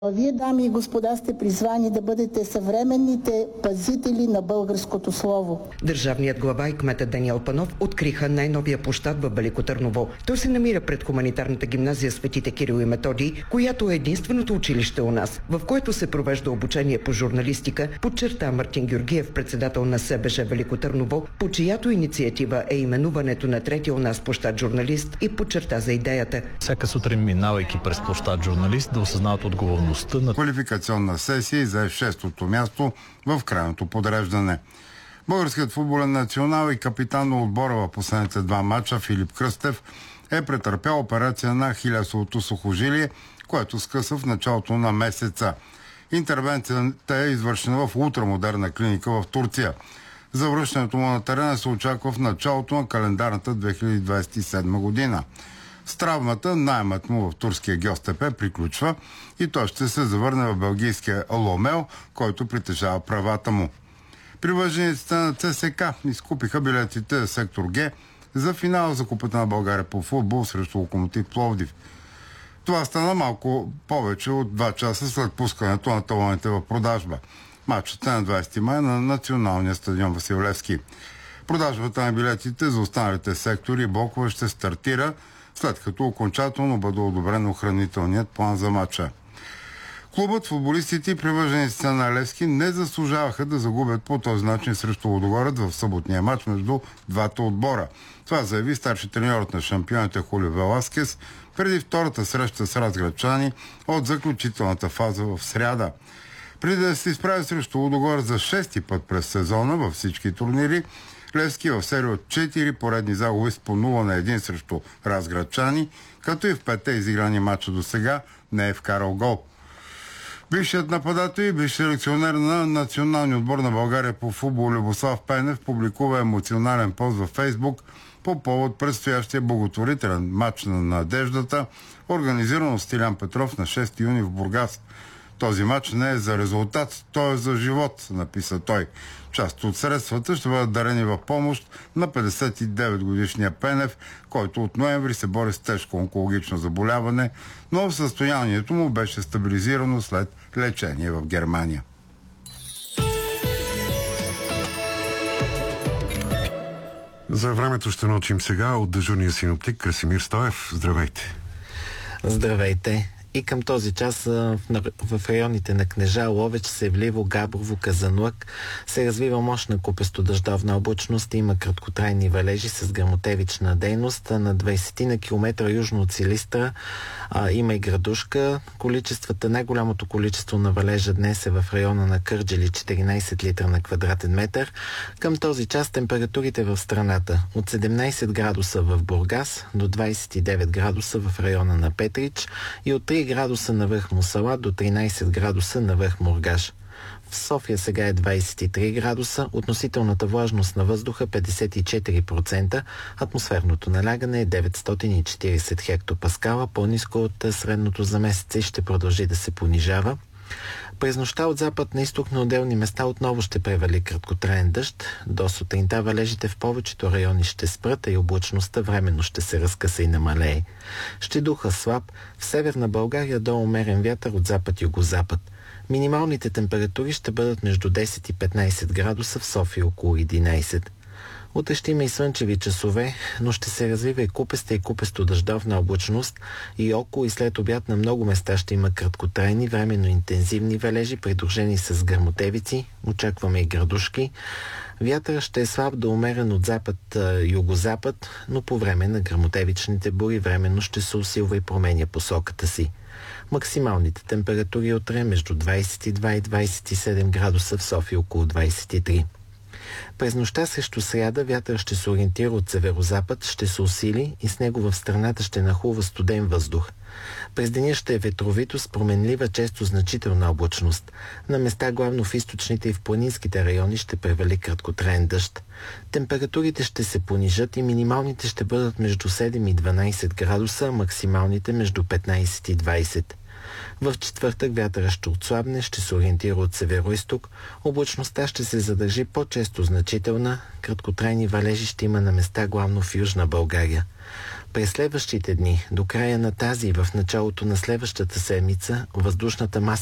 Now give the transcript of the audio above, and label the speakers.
Speaker 1: Вие, дами и господа, сте призвани да бъдете съвременните пазители на българското слово.
Speaker 2: Държавният глава и кметът Даниел Панов откриха най-новия площад в Велико Търново. Той се намира пред хуманитарната гимназия Светите Кирил и Методий, която е единственото училище у нас, в което се провежда обучение по журналистика, подчерта Мартин Георгиев, председател на СБЖ Велико Търново, по чиято инициатива е именуването на третия у нас площад журналист, и подчерта за идеята.
Speaker 3: Всяка сутрин, минавайки през площад журналист, да осъзнават отговорност.
Speaker 4: Квалификационна сесия за 6-то място в крайното подреждане. Българският футболен национал и капитан на отбора в последните два мача Филип Кръстев е претърпял операция на хилясовото сухожилие, което скъса в началото на месеца. Интервенцията е извършена в ултрамодерна клиника в Турция. Завръщането му на терена се очаква в началото на календарната 2027 година. С травмата наемът му в турския Гьостепе приключва и той ще се завърне в белгийския Ломел, който притежава правата му. Привържениците на ЦСК изкупиха билетите за сектор Г за финала за Купата на България по футбол срещу Локомотив Пловдив. Това стана малко повече от 2 часа след пускането на талоните в продажба. Матчът е на 20 май на националния стадион Васил Левски. Продажбата на билетите за останалите сектори и блокове ще стартира след като окончателно бъде одобрен охранителният план за матча. Клубът, футболистите и привържениците на Левски не заслужаваха да загубят по този начин срещу Лудогорец в съботния матч между двата отбора. Това заяви старши треньорът на шампионите Хулио Веласкес преди втората среща с разградчани от заключителната фаза в сряда. Преди да се изправи срещу Лудогорец за 6-ти път през сезона във всички турнири, Левски в серия от 4 поредни загуби с по 0-1 срещу разградчани, като и в 5-те изиграни матча до сега не е вкарал гол. Бившият нападател и бивш селекционер на националния отбор на България по футбол Любослав Пенев публикува емоционален пост във Фейсбук по повод предстоящия благотворителен матч на надеждата, организиран от Стилян Петров на 6 юни в Бургас. Този матч не е за резултат, той е за живот, написа той. Част от средствата ще бъдат дарени в помощ на 59-годишния Пенев, който от ноември се бори с тежко онкологично заболяване, но състоянието му беше стабилизирано след лечение в Германия.
Speaker 5: За времето ще научим сега от дежурния синоптик Красимир Стоев. Здравейте!
Speaker 6: Здравейте! И към този час в районите на Кнежа, Ловеч, Севливо, Габрово, Казанлък се развива мощна купесто-дъждовна облачност и има краткотрайни валежи с гръмотевична дейност. На 20 на километра южно от Силистра има и градушка. Най-голямото количество на валежа днес е в района на Кърджали, 14 литра на квадратен метър. Към този час температурите в страната от 17 градуса в Бургас до 29 градуса в района на Петрич и от 3 градуса на връх Мусала до 13 градуса на връх Мургаш. В София сега е 23 градуса, относителната влажност на въздуха 54%, атмосферното налягане е 940 хектопаскала, по-ниско от средното за месеца и ще продължи да се понижава. През нощта от запад на изток на отделни места отново ще превали краткотраен дъжд. До сутринта валежите в повечето райони ще спрат, а и облачността временно ще се разкъса и намалее. Ще духа слаб, в северна България до умерен вятър от запад-югозапад. Минималните температури ще бъдат между 10 и 15 градуса, в София около 11. Утре ще има и слънчеви часове, но ще се развива и купеста и купесто-дъждовна облачност и около и след обяд на много места ще има краткотрайни, временно интензивни валежи, придружени с гръмотевици. Очакваме и градушки. Вятър ще е слаб до умерен от запад-югозапад, но по време на гръмотевичните бури временно ще се усилва и променя посоката си. Максималните температури утре между 22 и 27 градуса, в София около 23. През нощта срещу сряда вятър ще се ориентира от северозапад, ще се усили и с него в страната ще нахлува студен въздух. През деня ще е ветровито с променлива, често значителна облачност. На места главно в източните и в планинските райони ще превали краткотраен дъжд. Температурите ще се понижат и минималните ще бъдат между 7 и 12 градуса, а максималните между 15 и 20. В четвъртък вятъра ще отслабне, ще се ориентира от северо-исток, облачността ще се задържи по-често значителна, краткотрайни валежи ще има на места главно в Южна България. През следващите дни, до края на тази и в началото на следващата седмица, въздушната маса